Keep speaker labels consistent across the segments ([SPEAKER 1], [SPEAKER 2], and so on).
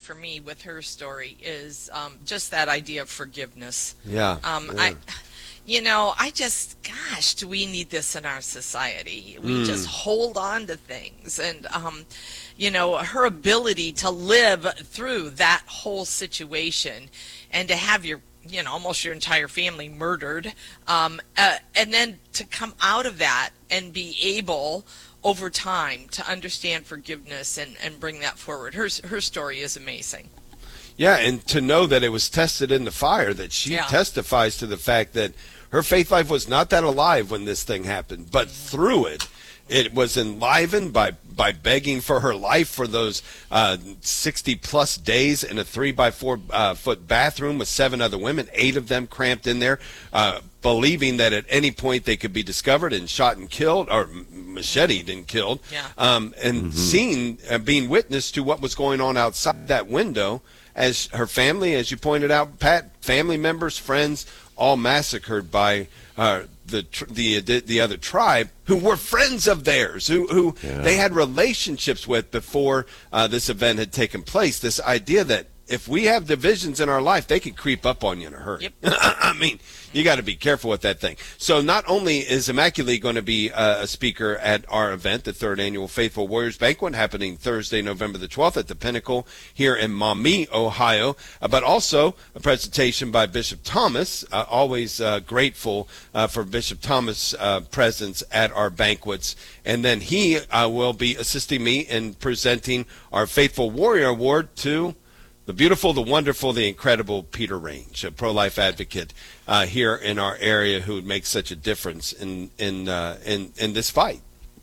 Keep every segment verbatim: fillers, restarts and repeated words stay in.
[SPEAKER 1] for me with her story is um, just that idea of forgiveness.
[SPEAKER 2] Yeah.
[SPEAKER 1] Um,
[SPEAKER 2] yeah.
[SPEAKER 1] I, you know, I just, gosh, do we need this in our society? We
[SPEAKER 2] Mm.
[SPEAKER 1] just hold on to things. And, um, you know, her ability to live through that whole situation and to have your, you know, almost your entire family murdered, um, uh, and then to come out of that and be able over time to understand forgiveness and, and bring that forward. Her, her story is amazing.
[SPEAKER 2] Yeah, and to know that it was tested in the fire, that she
[SPEAKER 1] Yeah.
[SPEAKER 2] testifies to the fact that her faith life was not that alive when this thing happened, but through it, it was enlivened by, by begging for her life for those uh, sixty plus days in a three by four uh, foot bathroom with seven other women, eight of them cramped in there, uh, believing that at any point they could be discovered and shot and killed, or macheted and killed,
[SPEAKER 1] Yeah.
[SPEAKER 2] um, and
[SPEAKER 3] Mm-hmm.
[SPEAKER 2] seeing, uh, being witness to what was going on outside that window as her family, as you pointed out, Pat, family members, friends, all massacred by uh, the, tr- the the the other tribe who were friends of theirs, who who
[SPEAKER 3] Yeah.
[SPEAKER 2] they had relationships with before uh, this event had taken place. This idea that if we have divisions in our life, they can creep up on you in a hurry.
[SPEAKER 1] Yep.
[SPEAKER 2] I mean, you got to be careful with that thing. So not only is Immaculate going to be uh, a speaker at our event, the third annual Faithful Warriors Banquet, happening Thursday, November the twelfth at the Pinnacle here in Maumee, Ohio, uh, but also a presentation by Bishop Thomas. Uh, always uh, grateful uh, for Bishop Thomas' uh, presence at our banquets. And then he uh, will be assisting me in presenting our Faithful Warrior Award to the beautiful, the wonderful, the incredible Peter Range, a pro-life advocate uh, here in our area who makes such a difference in in uh, in, in this fight.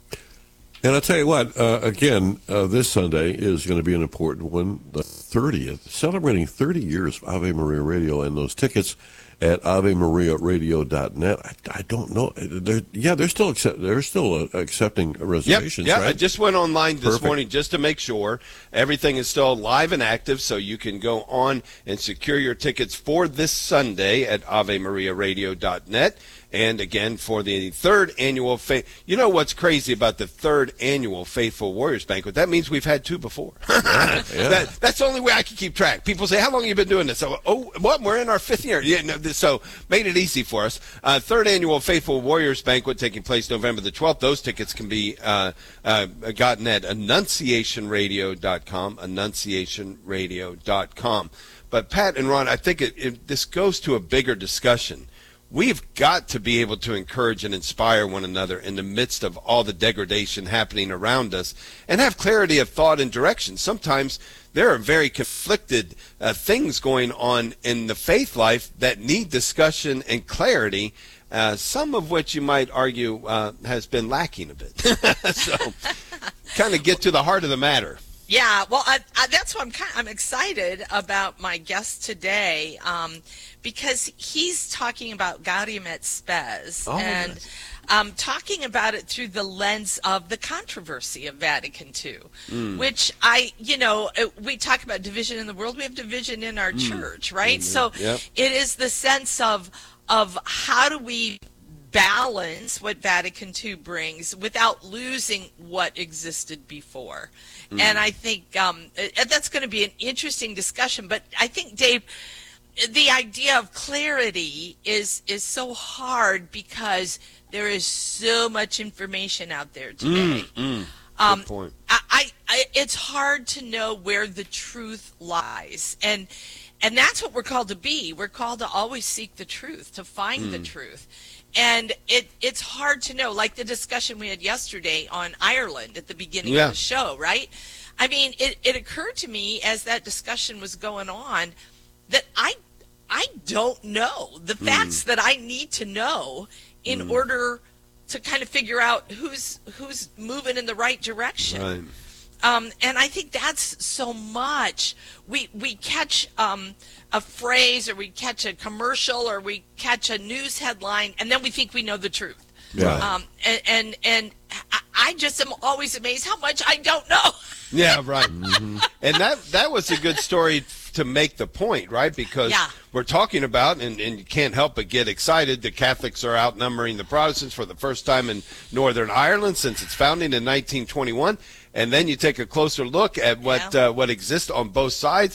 [SPEAKER 3] And I'll tell you what, uh, again, uh, this Sunday is going to be an important one, the thirtieth, celebrating thirty years of Ave Maria Radio, and those tickets at ave maria radio dot net. I, I don't know. They're, yeah, they're still accept, they're still uh, accepting reservations,
[SPEAKER 2] Yep, yeah,
[SPEAKER 3] right?
[SPEAKER 2] I just went online this
[SPEAKER 3] Perfect.
[SPEAKER 2] morning just to make sure everything is still live and active, so you can go on and secure your tickets for this Sunday at ave maria radio dot net. And again, for the third annual faith, you know what's crazy about the third annual Faithful Warriors Banquet? That means we've had two before.
[SPEAKER 3] Yeah, yeah.
[SPEAKER 2] That, that's the only way I can keep track. People say, "How long have you been doing this?" So, oh, what? We're in our fifth year. Yeah, no, this, so made it easy for us. Uh, third annual Faithful Warriors Banquet taking place November the twelfth. Those tickets can be uh, uh, gotten at annunciation radio dot com. annunciation radio dot com. But Pat and Ron, I think it, it, this goes to a bigger discussion. We've got to be able to encourage and inspire one another in the midst of all the degradation happening around us and have clarity of thought and direction. Sometimes there are very conflicted uh, things going on in the faith life that need discussion and clarity, uh, some of which you might argue uh, has been lacking a bit. So kind of get to the heart of the matter.
[SPEAKER 1] Yeah, well, I, I, that's why I'm kind of, I'm excited about my guest today, um, because he's talking about Gaudium et Spes,
[SPEAKER 2] Oh,
[SPEAKER 1] and
[SPEAKER 2] nice.
[SPEAKER 1] um, talking about it through the lens of the controversy of Vatican two,
[SPEAKER 2] Mm.
[SPEAKER 1] which I, you know, uh, we talk about division in the world, we have division in our church, right? So
[SPEAKER 2] Yep.
[SPEAKER 1] it is the sense of of how do we balance what Vatican two brings without losing what existed before. Mm. And I think um, that's going to be an interesting discussion. But I think, Dave, the idea of clarity is is so hard because there is so much information out there today.
[SPEAKER 2] Mm, mm.
[SPEAKER 1] Um,
[SPEAKER 2] Good point.
[SPEAKER 1] I, I, I, it's hard to know where the truth lies, and and that's what we're called to be. We're called to always seek the truth, to find
[SPEAKER 2] Mm.
[SPEAKER 1] the truth. And it it's hard to know, like the discussion we had yesterday on Ireland at the beginning
[SPEAKER 2] Yeah.
[SPEAKER 1] of the show, right? I mean, it, it occurred to me as that discussion was going on that I I don't know the facts that I need to know in
[SPEAKER 2] Mm.
[SPEAKER 1] order to kind of figure out who's who's moving in the right direction.
[SPEAKER 2] Right.
[SPEAKER 1] Um, and I think that's so much. We we catch um, a phrase, or we catch a commercial, or we catch a news headline, and then we think we know the truth.
[SPEAKER 3] Yeah.
[SPEAKER 1] Um, and, and and I- I just am always amazed how much I don't know.
[SPEAKER 2] Yeah, right. And that that was a good story to make the point, right? Because
[SPEAKER 1] Yeah.
[SPEAKER 2] we're talking about, and, and you can't help but get excited, the Catholics are outnumbering the Protestants for the first time in Northern Ireland since its founding in nineteen twenty-one. And then you take a closer look at what
[SPEAKER 1] Yeah.
[SPEAKER 2] uh, what exists on both sides.